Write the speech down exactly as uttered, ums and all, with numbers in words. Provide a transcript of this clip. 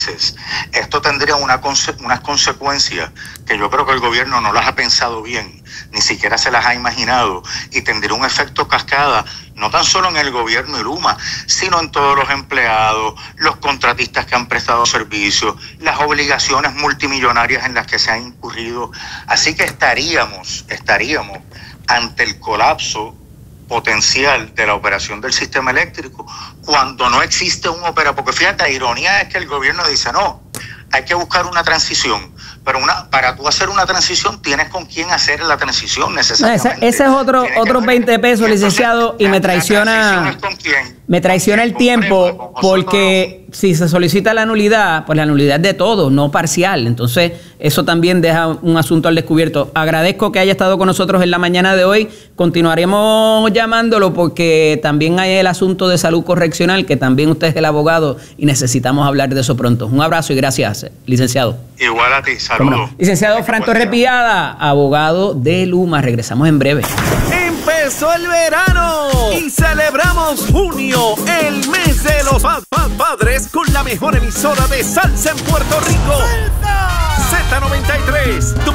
Esto tendría una conse- unas consecuencias que yo creo que el gobierno no las ha pensado bien, ni siquiera se las ha imaginado, y tendría un efecto cascada, no tan solo en el gobierno y Luma, sino en todos los empleados, los contratistas que han prestado servicios, las obligaciones multimillonarias en las que se han incurrido. Así que estaríamos, estaríamos ante el colapso potencial de la operación del sistema eléctrico cuando no existe un operador. Porque fíjate, la ironía es que el gobierno dice, no, hay que buscar una transición, pero una para tú hacer una transición tienes con quién hacer la transición necesariamente. No, ese, ese es otro otros veinte pesos, y entonces, licenciado, y me traiciona, me traiciona el tiempo, porque si se solicita la nulidad, pues la nulidad es de todo, no parcial. Entonces, eso también deja un asunto al descubierto. Agradezco que haya estado con nosotros en la mañana de hoy. Continuaremos llamándolo porque también hay el asunto de salud correccional, que también usted es el abogado y necesitamos hablar de eso pronto. Un abrazo y gracias, licenciado. Igual a ti, saludos. Licenciado Fran Torres Pillada, abogado de Luma. Regresamos en breve. Empezó el verano y celebramos junio, el mes de los pa- pa- padres, con la mejor emisora de salsa en Puerto Rico. ¡Salsa! Z noventa y tres.